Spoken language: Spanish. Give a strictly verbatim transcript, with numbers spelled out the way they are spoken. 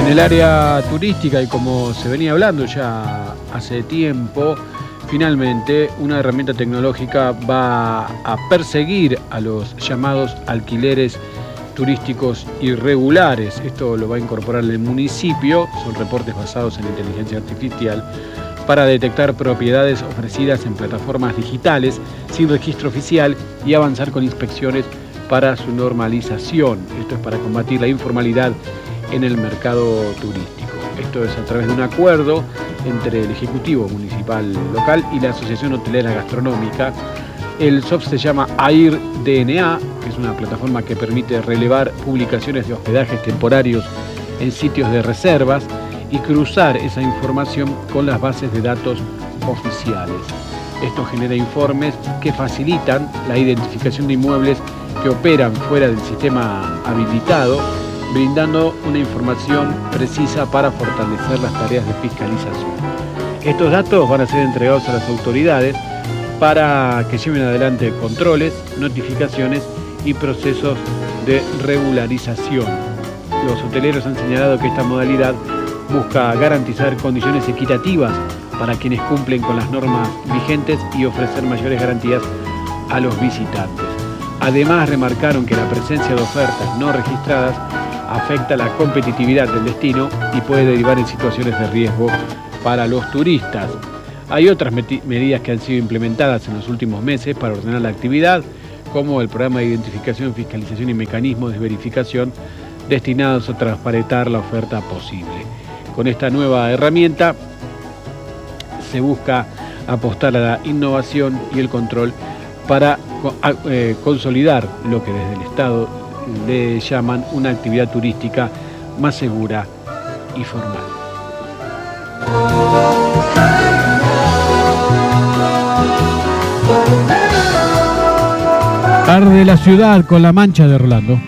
el área turística, y como se venía hablando ya hace tiempo, finalmente una herramienta tecnológica va a perseguir a los llamados alquileres turísticos irregulares. Esto lo va a incorporar el municipio, son reportes basados en inteligencia artificial, para detectar propiedades ofrecidas en plataformas digitales sin registro oficial y avanzar con inspecciones para su normalización. Esto es para combatir la informalidad en el mercado turístico. Esto es a través de un acuerdo entre el Ejecutivo Municipal Local y la Asociación Hotelera Gastronómica. El software se llama AIR D N A, que es una plataforma que permite relevar publicaciones de hospedajes temporarios en sitios de reservas y cruzar esa información con las bases de datos oficiales. Esto genera informes que facilitan la identificación de inmuebles que operan fuera del sistema habilitado, brindando una información precisa para fortalecer las tareas de fiscalización. Estos datos van a ser entregados a las autoridades para que lleven adelante controles, notificaciones y procesos de regularización. Los hoteleros han señalado que esta modalidad busca garantizar condiciones equitativas para quienes cumplen con las normas vigentes y ofrecer mayores garantías a los visitantes. Además, remarcaron que la presencia de ofertas no registradas afecta la competitividad del destino y puede derivar en situaciones de riesgo para los turistas. Hay otras medidas que han sido implementadas en los últimos meses para ordenar la actividad, como el programa de identificación, fiscalización y mecanismos de verificación destinados a transparentar la oferta posible. Con esta nueva herramienta se busca apostar a la innovación y el control para eh, consolidar lo que desde el Estado le llaman una actividad turística más segura y formal. Tarde de la ciudad con La Mancha de Rolando.